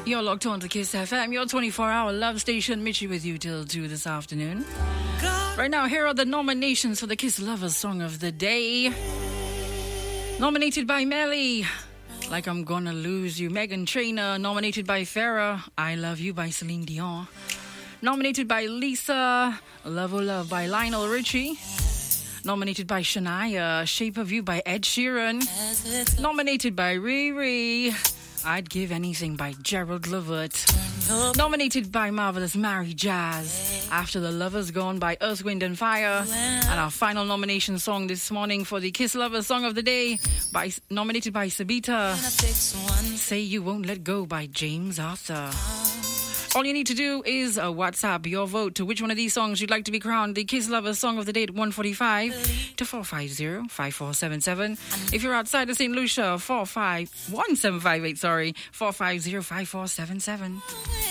You're locked on to Kiss FM, your 24-hour love station. Mitchie with you till 2 this afternoon. Right now, here are the nominations for the Kiss Lovers Song of the Day. Nominated by Melly, Like I'm Gonna Lose You. Meghan Trainor. Nominated by Farrah, I Love You by Celine Dion. Nominated by Lisa, Love Oh Love by Lionel Richie. Nominated by Shania, Shape of You by Ed Sheeran. Nominated by Riri, I'd Give Anything by Gerald Levert. Nominated by Marvelous Mary Jazz, After the Lover's Gone by Earth, Wind and Fire. And our final nomination song this morning for the Kiss Lovers Song of the Day, nominated by Sabita, Say You Won't Let Go by James Arthur. All you need to do is WhatsApp your vote to which one of these songs you'd like to be crowned the Kiss Lovers Song of the Day at 145 to 450-5477. If you're outside of St. Lucia, 1758, 450-5477.